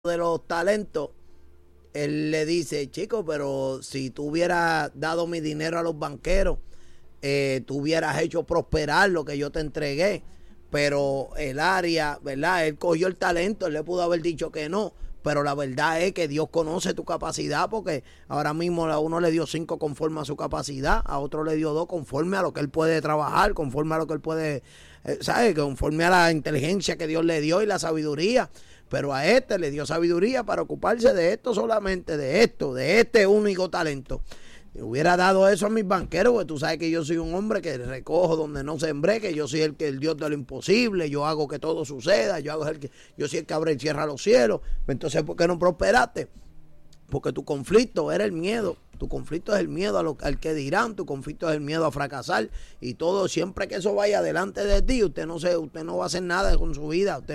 de los talentos, él le dice, chico, pero si tú hubieras dado mi dinero a los banqueros, tú hubieras hecho prosperar lo que yo te entregué. Pero el área, ¿verdad? Él cogió el talento, él le pudo haber dicho que no. Pero la verdad es que Dios conoce tu capacidad, porque ahora mismo a uno le dio 5 conforme a su capacidad, a otro le dio 2 conforme a lo que él puede trabajar, conforme a lo que él puede, ¿sabes? Conforme a la inteligencia que Dios le dio y la sabiduría. Pero a este le dio sabiduría para ocuparse de esto solamente, de este único talento. Le hubiera dado eso a mis banqueros, porque tú sabes que yo soy un hombre que recojo donde no sembré, que yo soy el Dios de lo imposible, yo hago que todo suceda, yo soy el que abre y cierra los cielos. Entonces, ¿por qué no prosperaste? Porque tu conflicto era el miedo. Tu conflicto es el miedo al que dirán, tu conflicto es el miedo a fracasar, y todo, siempre que eso vaya delante de ti, usted no va a hacer nada con su vida, usted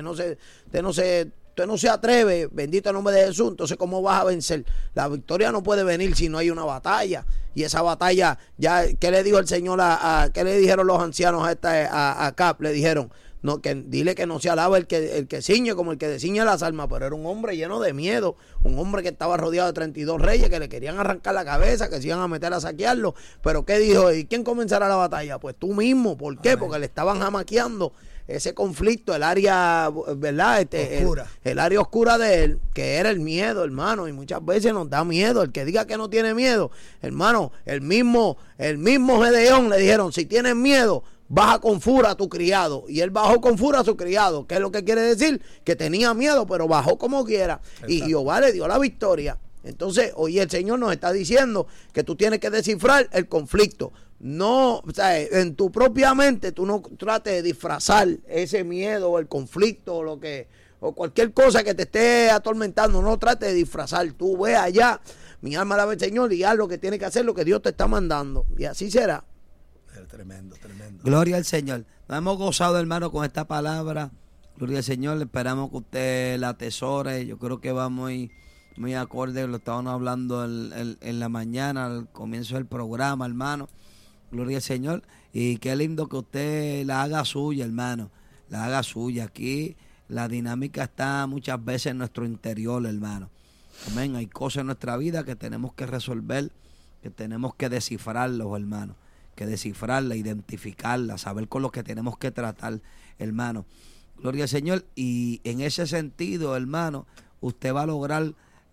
no se atreve, bendito el nombre de Jesús. Entonces, ¿cómo vas a vencer? La victoria no puede venir si no hay una batalla. Y esa batalla, ya, ¿qué le dijo el Señor qué le dijeron los ancianos a Cap? Le dijeron, no, que dile que no se alaba el que ciñe como el que desciñe las almas. Pero era un hombre lleno de miedo, un hombre que estaba rodeado de 32 reyes que le querían arrancar la cabeza, que se iban a meter a saquearlo. Pero ¿qué dijo? ¿Y quién comenzará la batalla? Pues tú mismo. ¿Por qué? Porque le estaban jamaqueando ese conflicto, el área, ¿verdad? Oscura. El área oscura de él, que era el miedo, hermano. Y muchas veces nos da miedo. El que diga que no tiene miedo, hermano, el mismo Gedeón le dijeron, si tienes miedo, baja con fura a tu criado. Y él bajó con fura a su criado. ¿Qué es lo que quiere decir? Que tenía miedo, pero bajó como quiera. Exacto. Y Jehová le dio la victoria. Entonces, hoy el Señor nos está diciendo que tú tienes que descifrar el conflicto. No, o sea, en tu propia mente tú no trates de disfrazar ese miedo o el conflicto o cualquier cosa que te esté atormentando. No trates de disfrazar. Tú ve allá, mi alma alaba al Señor, y haz lo que tienes que hacer, lo que Dios te está mandando. Y así será. Tremendo, tremendo. Gloria al Señor. Nos hemos gozado, hermano, con esta palabra. Gloria al Señor. Esperamos que usted la atesore. Yo creo que va muy acorde. Lo estábamos hablando en la mañana, al comienzo del programa, hermano. Gloria al Señor. Y qué lindo que usted la haga suya, hermano. La haga suya. Aquí la dinámica está muchas veces en nuestro interior, hermano. Amén. Hay cosas en nuestra vida que tenemos que resolver, que tenemos que descifrarlos, hermano. Que descifrarla, identificarla, saber con lo que tenemos que tratar, hermano. Gloria al Señor. Y en ese sentido, hermano, usted va a lograr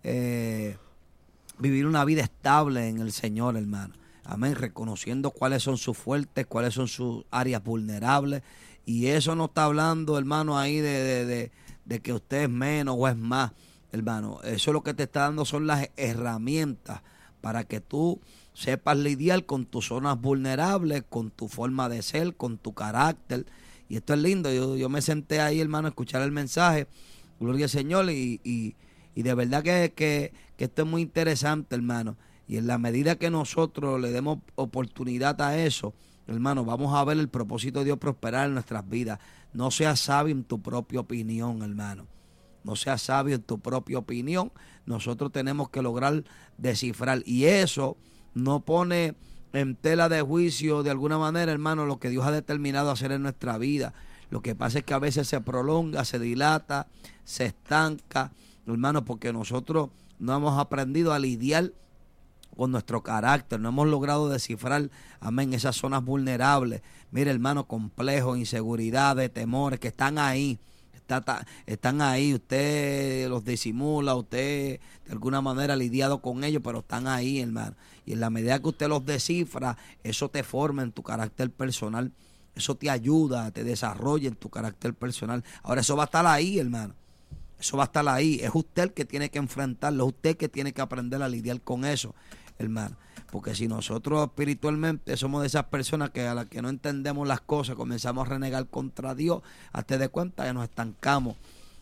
vivir una vida estable en el Señor, hermano. Amén. Reconociendo cuáles son sus fuertes, cuáles son sus áreas vulnerables. Y eso no está hablando, hermano, ahí de que usted es menos o es más, hermano. Eso lo que te está dando son las herramientas para que tú sepas lidiar con tus zonas vulnerables, con tu forma de ser, con tu carácter. Y esto es lindo. Yo me senté ahí, hermano, a escuchar el mensaje. Gloria al Señor. Y de verdad que esto es muy interesante, hermano. Y en la medida que nosotros le demos oportunidad a eso, hermano, vamos a ver el propósito de Dios prosperar en nuestras vidas. No seas sabio en tu propia opinión, hermano. No seas sabio en tu propia opinión. Nosotros tenemos que lograr descifrar. Y eso no pone en tela de juicio de alguna manera, hermano, lo que Dios ha determinado hacer en nuestra vida. Lo que pasa es que a veces se prolonga, se dilata, se estanca, hermano, porque nosotros no hemos aprendido a lidiar con nuestro carácter, no hemos logrado descifrar, amén, esas zonas vulnerables. Mire, hermano, complejos, inseguridades, temores que están ahí. Están ahí, usted los disimula, usted de alguna manera ha lidiado con ellos, pero están ahí, hermano. Y en la medida que usted los descifra, eso te forma en tu carácter personal, eso te ayuda, te desarrolla en tu carácter personal. Ahora eso va a estar ahí, hermano. Eso va a estar ahí. Es usted el que tiene que enfrentarlo, es usted que tiene que aprender a lidiar con eso, hermano. Porque si nosotros espiritualmente somos de esas personas que a las que no entendemos las cosas, comenzamos a renegar contra Dios, hazte de cuenta que nos estancamos.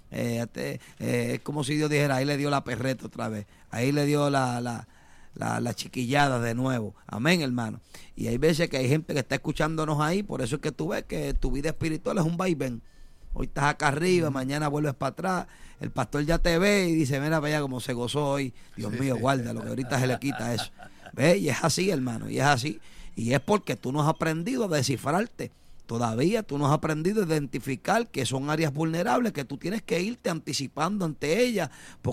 Es como si Dios dijera, ahí le dio la perreta otra vez, ahí le dio la chiquillada de nuevo. Amén, hermano. Y hay veces que hay gente que está escuchándonos ahí, por eso es que tú ves que tu vida espiritual es un vaivén. Hoy estás acá arriba, mañana vuelves para atrás. El pastor ya te ve y dice, mira, vaya como se gozó hoy. Dios mío, guárdalo, que ahorita se le quita eso. ¿Ves? Y es así, hermano, y es así. Y es porque tú no has aprendido a descifrarte. todavía tú no has aprendido a identificar que son áreas vulnerables, que tú tienes que irte anticipando ante ellas,